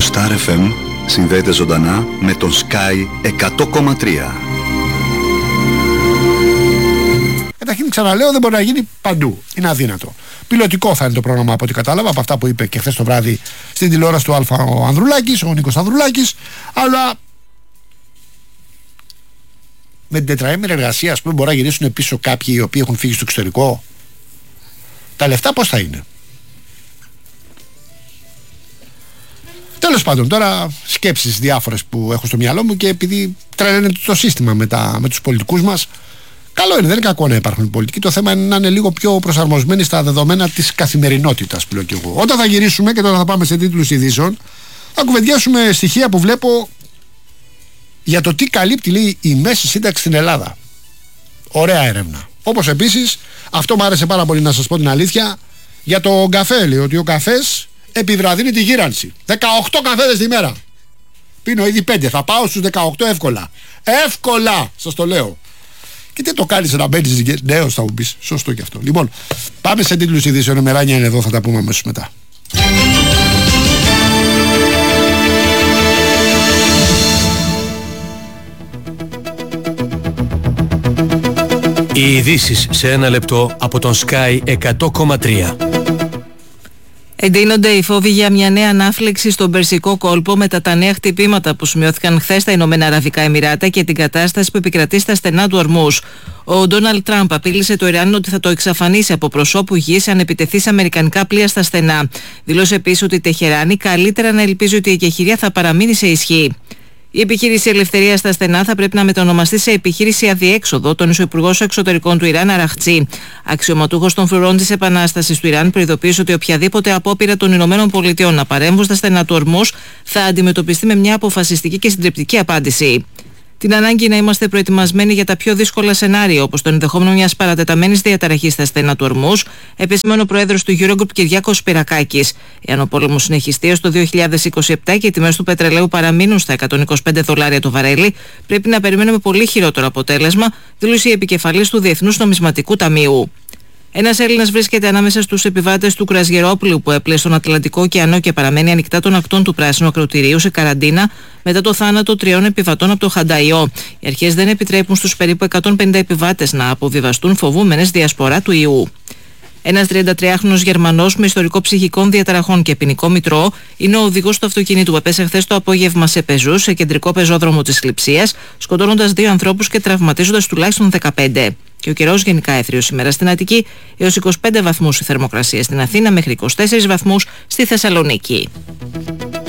Το Star FM συνδέεται ζωντανά με τον Sky 100,3. Καταρχήν, ξαναλέω, δεν μπορεί να γίνει παντού. Είναι αδύνατο. Πιλωτικό θα είναι το πρόγραμμα από ό,τι κατάλαβα, από αυτά που είπε και χθες το βράδυ στην τηλεόραση του Αλφα ο Ανδρουλάκης, ο Νίκος Ανδρουλάκης. Αλλά με την τετραήμερη εργασία, ας πούμε, μπορεί να γυρίσουν πίσω κάποιοι οι οποίοι έχουν φύγει στο εξωτερικό. Τα λεφτά πώς θα είναι? Τέλος πάντων, τώρα σκέψεις διάφορες που έχω στο μυαλό μου, και επειδή τρελαίνεται το σύστημα με τους πολιτικούς μας, καλό είναι, δεν είναι κακό να υπάρχουν πολιτικοί. Το θέμα είναι να είναι λίγο πιο προσαρμοσμένοι στα δεδομένα της καθημερινότητας, που λέω και εγώ. Όταν θα γυρίσουμε, και τώρα θα πάμε σε τίτλους ειδήσεων, θα κουβεντιάσουμε στοιχεία που βλέπω για το τι καλύπτει, λέει, η μέση σύνταξη στην Ελλάδα. Ωραία έρευνα. Όπως επίσης, αυτό μου άρεσε πάρα πολύ, να σας πω την αλήθεια, για το καφέ. Λέει ότι ο καφές επιβραδύνει τη γύρανση. 18 καφέδες τη μέρα. Πίνω ήδη 5. Θα πάω στους 18 εύκολα. Εύκολα, σας το λέω. Και τι το κάνεις να μπαίνεις νέος, θα μου πεις. Σωστό και αυτό. Λοιπόν, πάμε σε τίτλους ειδήσεων. Η Μεράνια είναι εδώ, θα τα πούμε αμέσως μετά. Οι ειδήσεις σε ένα λεπτό από τον Sky 100,3. Εντείνονται οι φόβοι για μια νέα ανάφλεξη στον Περσικό κόλπο μετά τα νέα χτυπήματα που σημειώθηκαν χθες στα Ηνωμένα Αραβικά Εμιράτα και την κατάσταση που επικρατεί στα στενά του Ορμούζ. Ο Ντόναλντ Τραμπ απείλησε το Ιράν ότι θα το εξαφανίσει από προσώπου γης αν επιτεθεί σε αμερικανικά πλοία στα στενά. Δήλωσε επίσης ότι η Τεχεράνη καλύτερα να ελπίζει ότι η εκεχηρία θα παραμείνει σε ισχύ. Η επιχείρηση Ελευθερία στα στενά θα πρέπει να μετονομαστεί σε επιχείρηση Αδιέξοδο, τόνισε ο Υπουργός Εξωτερικών του Ιράν, Αραχτζή. Αξιωματούχος των φρουρών της Επανάστασης του Ιράν προειδοποίησε ότι οποιαδήποτε απόπειρα των ΗΠΑ να παρέμβουν στα στενά του Ορμούζ θα αντιμετωπιστεί με μια αποφασιστική και συντριπτική απάντηση. Την ανάγκη να είμαστε προετοιμασμένοι για τα πιο δύσκολα σενάρια, όπως το ενδεχόμενο μιας παρατεταμένης διαταραχής στα στενά του Ορμούζ, επεσήμανε ο πρόεδρος του Eurogroup Κυριάκος Σπυρακάκης. Εάν ο πόλεμος συνεχιστεί έως το 2027 και οι τιμές του πετρελαίου παραμείνουν στα $125 το βαρέλι, πρέπει να περιμένουμε πολύ χειρότερο αποτέλεσμα, δήλωσε η επικεφαλής του Διεθνούς Νομισματικού Ταμείου. Ένας Έλληνας βρίσκεται ανάμεσα στους επιβάτες του κρουαζιερόπλοιου που έπλεε στον Ατλαντικό ωκεανό και παραμένει ανοιχτά των ακτών του Πράσινου Ακροτηρίου σε καραντίνα μετά το θάνατο 3 επιβατών από το Χανταϊό. Οι αρχές δεν επιτρέπουν στους περίπου 150 επιβάτες να αποβιβαστούν, φοβούμενες διασπορά του ιού. Ένας 33χρονος Γερμανός με ιστορικό ψυχικών διαταραχών και ποινικό μητρό είναι ο οδηγός του αυτοκινήτου που έπεσε χθες το απόγευμα σε πεζούς σε κεντρικό πεζόδρομο της Λειψίας, σκοτώνοντας 2 ανθρώπους και τραυματίζοντας τουλάχιστον 15. Και ο καιρός γενικά έθριος σήμερα στην Αττική, έως 25 βαθμούς η θερμοκρασία στην Αθήνα, μέχρι 24 βαθμούς στη Θεσσαλονίκη.